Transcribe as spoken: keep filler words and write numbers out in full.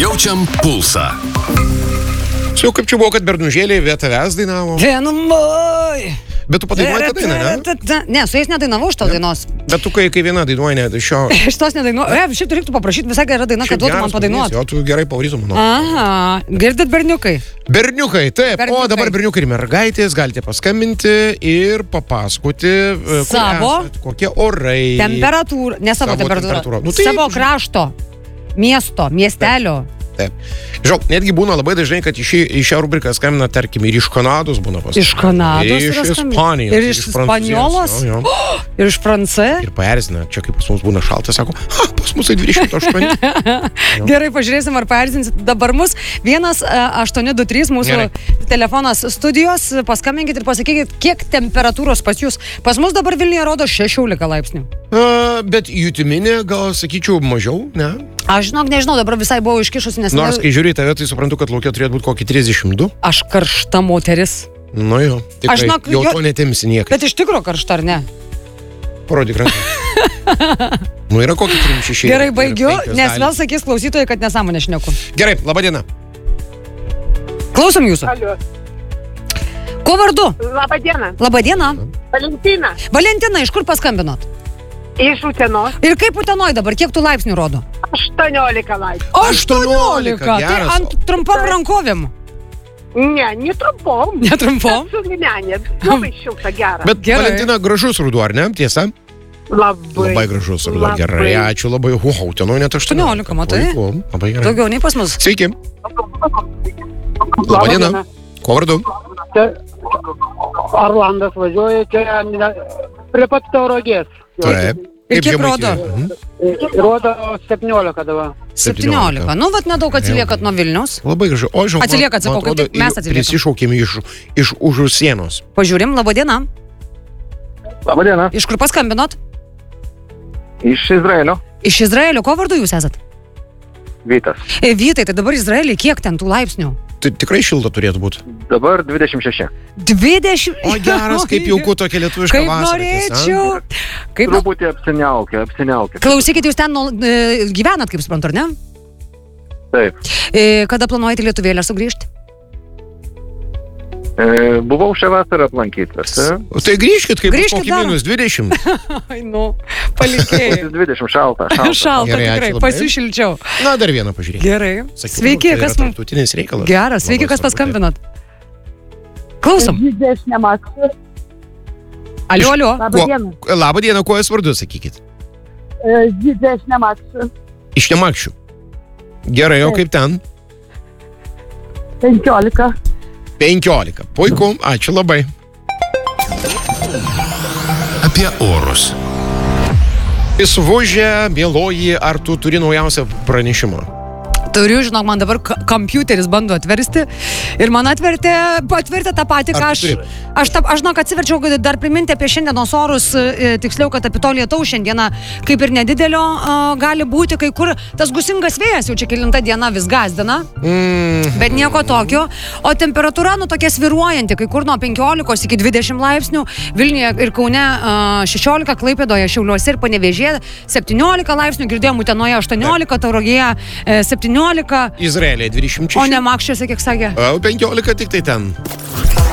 Jaučiam pulsą. Jau kaip čia buvo, kad Bernužėlė vietą ves dainavo. Vienumai. Bet tu padainuoji tą dainą, ne? Ne, su jais nedainavau šitos dainos. Bet tu kai, kai viena dainuoji, ne, šio... Šitos nedainuoju. E, šiaip reiktų paprašyti, visai gera daina, kad duotų man padainuoti. O tu gerai pavarytum, manau. Aha, girdit berniukai? Berniukai, taip. Berniukai. O dabar berniukai ir mergaitės galite paskambinti ir papasakoti, savo esat, kokie orai. Temperatūra, ne savo, Savo temperatūra. temperatūra. Nu, tai- Savo krašto, miesto, miestelio. Taip. Žinau, netgi būna labai dažnai, kad į, šį, į šią rubriką skambina, tarkim, ir iš Kanados būna pas. Iš Kanados Iš yra skambinę. Ispanijos. Ir iš Ispaniolos. Jo, jo. Oh, ir iš Francūzijos. Ir paerzina, čia kaip pas mus būna šalta, sako, ha, pas mus tai dvidešimt aštuoni. Gerai, pažiūrėsim, ar paerzinsit dabar mus. vienas aštuoni du trys mūsų Gerai. telefonas studijos. Paskambinkit ir pasakykit, kiek temperatūros pas jūs. Pas mus dabar Vilniuje rodo šešiolika laipsnių. Uh, bet jutiminė, gal sakyčiau, mažiau, ne? Aš žinok, nežinau, dabar visai buvau iškišusi, nes... Nors, kai žiūri į tave, tai suprantu, kad laukia turėtų būti kokį trisdešimt du. Aš karšta moteris. Nu jo, tikrai, Aš žinok, jau jo- to netimsi niekai. Bet iš tikro karšta, ar ne? Parodyk ranką. Nu yra kokį trim šeši. Gerai, baigiu, nes vėl sakys klausytojai, kad nesąmonę šneku. Gerai, laba diena. Klausom jūsų. Alio. Kuo vardu? Labą dieną. Labą dieną. Valentina. Valentina, iš kur paskambinot? Iš Utenos. Ir kaip Utenoj dabar, kiek tų laipsnių rodo? aštuoniolika laipsnių. aštuoniolika, Tai geras. ant trumpam rankovėm. Ne, netrumpom. Netrumpom? Su limenė. Labai šilta, gera. Bet Gerai. Valentina gražus ruduo, ar ne? Tiesa? Labai. Labai gražus ruduo. Labai. Gerai, ačiū labai. Wow, tenoj net aštuoniolika. aštuoniolika, matai? Puiku, labai gerai. Daugiau nei pas mus. Sveiki. Labą dieną. Kuo vardu? Čia Orlandas važiuoja, čia ne- prie pat Tauragės. Taip. Ir Kaip kiek Žemaitija? rodo? Mhm. Rodo septyniolika dabar. septyniolika. Nu, vat nedaug atsiliekat nuo Vilniaus. Labai gražu. O, žinau, Atsiliekat, sakau, kaip tik mes atsiliekam. Prisišaukėme iš, iš už sienos. Pažiūrim, laba diena. Labą dieną. Iš kur paskambinot? Iš Izraelio. Iš Izraelio. Ko vardu jūs esat? Vytas. E, Vytai, tai dabar Izraelį kiek ten tų laipsnių? Tai tikrai šilta turėtų būti. Dabar dvidešimt šeši. dvidešimt. O geras, kaip jauku tokia lietuviška Kaip vasara. norėčiau. Kaip no... Truputį apsiniaukė, apsiniaukė. Klausykit, jūs ten nuol- e, gyvenat, kaip suprantu, ar ne? Taip. E, kada planuojate Lietuvėlę sugrįžti? E, buvau šią vasarą aplankytas. E? O tai grįžkit, kaip bus Grįžkit kokį dar. minus dvidešimt. Ai, nu, palikėjai. dvidešimt šalta. Šalta. Šalta Gerai, ačiū tikrai, labai. pasišilčiau. Na, dar vieną pažiūrėk. Gerai. Sakiau, Sveiki, tai yra kas mums... tarptautinis reikalas. Geras, sveiki, Labai kas svarbu, paskambinot. Klausom. Didesnė maksas. Aliu, aliu. Kuo, labą dieną, kuo jūs vardu, sakykit. Didesnė maksas. Iš Nemakščių. Gerai, o kaip ten? penkiolika. penkiolika. Puiku, ačiū labai. Apie orus. Įsvužė, mėloji, ar tu turi naujausią pranešimą? Turiu, žinok, man dabar k- kompiuteris bando atversti ir man atvertė, patvirtė tą patį, ką Ar aš... tu turi? Aš, ta, aš žinok, atsiverčiau kad dar priminti apie šiandienos orus, e, tiksliau, kad apie to lietaus šiandieną kaip ir nedidelio a, gali būti, kai kur tas gusingas vėjas jau čia kelinta diena vis gazdina, Mm, bet nieko tokio. O temperatūra, nu, tokia sviruojanti, kai kur nuo penkiolikos iki dvidešimt laipsnių, Vilniuje ir Kaune a, šešiolika, Klaipėdoje, Šiauliuose ir Panevėžyje septyniolika laipsnių, girdėjom Utenoje aštuoniolika, Tauragėje e, septyniolika, Izraelė dvidešimt šeši. o ne Makščiuose, kiek sakė. O penkiolika tik tai ten.